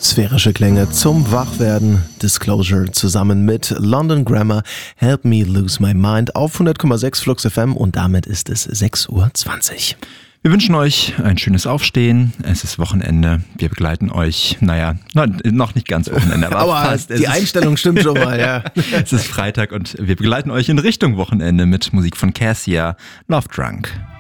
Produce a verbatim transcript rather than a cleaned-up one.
Sphärische Klänge zum Wachwerden. Disclosure zusammen mit London Grammar. Help Me Lose My Mind auf hundert Komma sechs Flux F M und damit ist es sechs Uhr zwanzig. Wir wünschen euch ein schönes Aufstehen. Es ist Wochenende. Wir begleiten euch, naja, noch nicht ganz Wochenende, aber, aber fast. Die Einstellung stimmt schon mal, ja. Es ist Freitag und wir begleiten euch in Richtung Wochenende mit Musik von Cassia, Love Drunk.